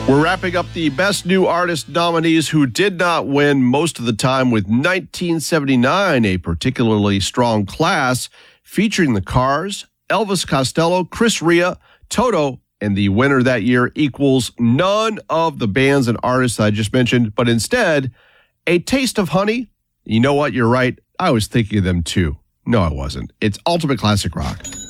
We're wrapping up the Best New Artist nominees who did not win most of the time with 1979, a particularly strong class featuring the Cars, Elvis Costello, Chris Rea, Toto, and the winner that year equals none of the bands and artists I just mentioned, but instead, A Taste of Honey. You know what? You're right. I was thinking of them too. No, I wasn't. It's Ultimate Classic Rock.